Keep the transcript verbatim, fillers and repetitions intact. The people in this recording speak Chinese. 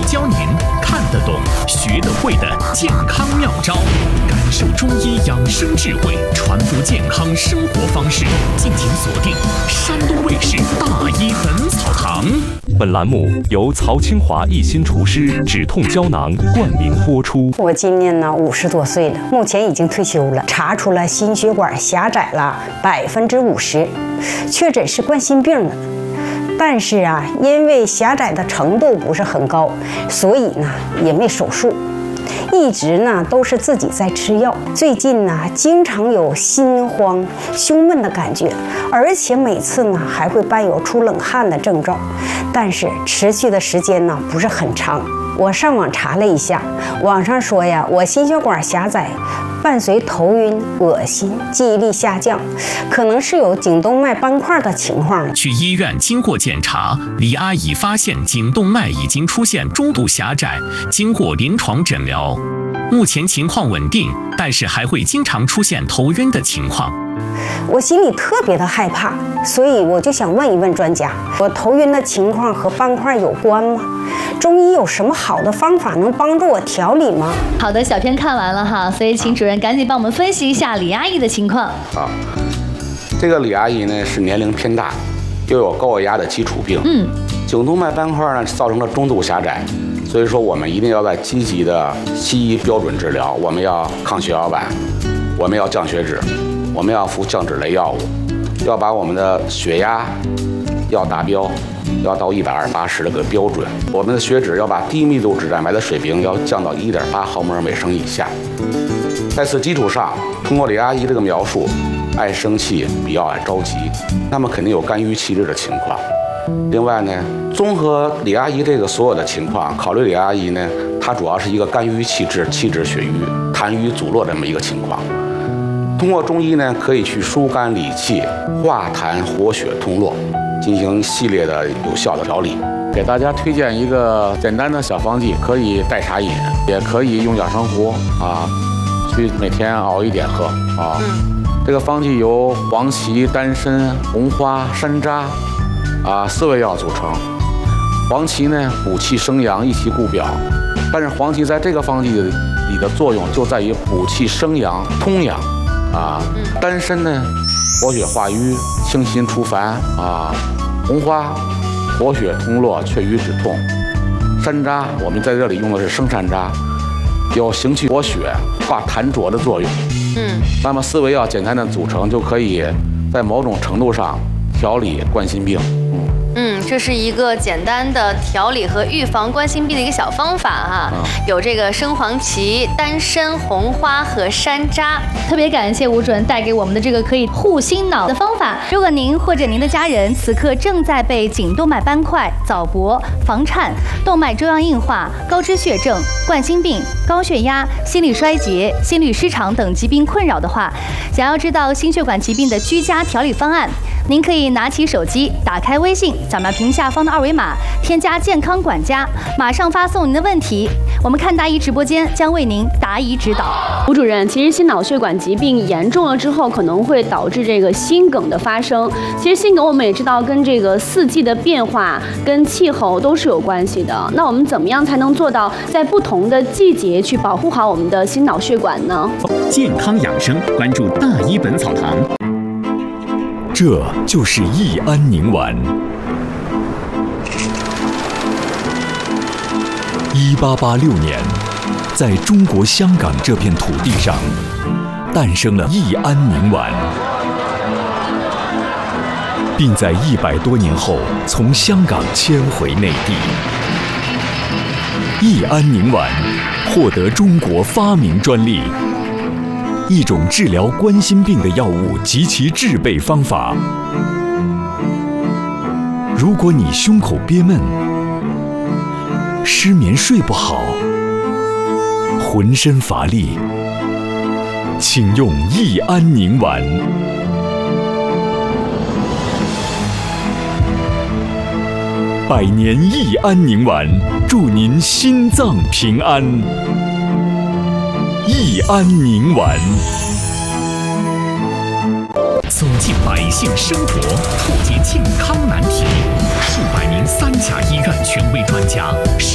教您看得懂、学得会的健康妙招，感受中医养生智慧，传播健康生活方式。敬请锁定山东卫视大医本草堂。 本栏目由曹清华一心厨师止痛胶囊冠名播出。 我今年呢五十多岁了，目前已经退休了，查出了心血管狭窄了百分之五十，确诊是冠心病了。但是啊，因为狭窄的程度不是很高，所以呢也没手术，一直呢都是自己在吃药。最近呢经常有心慌、胸闷的感觉，而且每次呢还会伴有出冷汗的症状，但是持续的时间呢不是很长。我上网查了一下，网上说呀，我心血管狭窄伴随头晕、恶心、记忆力下降，可能是有颈动脉斑块的情况。 去医院经过检查，李阿姨发现颈动脉已经出现中度狭窄，经过临床诊疗，目前情况稳定，但是还会经常出现头晕的情况。 我心里特别的害怕，所以我就想问一问专家，我头晕的情况和斑块有关吗？中医有什么好的方法能帮助我调理吗？ 好的，小片看完了哈，所以请主任赶紧帮我们分析一下李阿姨的情况。 啊，这个李阿姨呢是年龄偏大，又有高血压的基础病，嗯，颈动脉斑块呢造成了中度狭窄，所以说我们一定要在积极的西医标准治疗，我们要抗血小板，我们要降血脂，我们要服降脂类药物，要把我们的血压要达标，要到一百二八十这个标准。我们的血脂要把低密度脂蛋白的水平要降到一点八毫摩尔每升以下。在此基础上，通过李阿姨这个描述，爱生气，比较爱着急，那么肯定有肝郁气滞的情况。另外呢，综合李阿姨这个所有的情况，考虑李阿姨呢，她主要是一个肝郁气滞、气滞血瘀、痰瘀阻络这么一个情况。通过中医呢，可以去疏肝理气、化痰活血通络，进行系列的有效的调理。给大家推荐一个简单的小方剂，可以代茶饮，也可以用养生壶啊，去每天熬一点喝啊。嗯、这个方剂由黄芪、丹参、红花、山楂啊四味药组成。黄芪呢补气生阳，益气固表，但是黄芪在这个方剂里的作用就在于补气生阳、通阳啊。丹参呢活血化瘀，清心除烦啊；红花活血通络，祛瘀止痛；山楂我们在这里用的是生山楂，有行气活血、化痰浊的作用。嗯，那么四味药简单的组成就可以在某种程度上调理冠心病。 嗯，这是一个简单的调理和预防冠心病的一个小方法哈，嗯、有这个生黄芪、丹参、红花和山楂。 特别感谢吴主任带给我们的这个可以护心脑的方法。如果您或者您的家人此刻正在被颈动脉斑块、早搏、房颤、动脉粥样硬化、高脂血症、冠心病、高血压、心力衰竭、心律失常等疾病困扰的话，想要知道心血管疾病的居家调理方案，您可以拿起手机，打开微信，扫描屏下方的二维码，添加健康管家，马上发送您的问题，我们看答疑直播间将为您答疑指导。 吴主任，其实心脑血管疾病严重了之后，可能会导致这个心梗的发生。其实心梗我们也知道跟这个四季的变化、跟气候都是有关系的。那我们怎么样才能做到在不同的季节去保护好我们的心脑血管呢？ 健康养生，关注大医本草堂。 这就是益安宁丸。一八八六年，在中国香港这片土地上，诞生了益安宁丸，并在一百多年后从香港迁回内地。益安宁丸获得中国发明专利。一种治疗冠心病的药物及其制备方法。如果你胸口憋闷、失眠睡不好、浑身乏力，请用益安宁丸。百年益安宁丸，祝您心脏平安。益安宁丸， 走进百姓生活，破解健康难题。数百名三甲医院权威专家。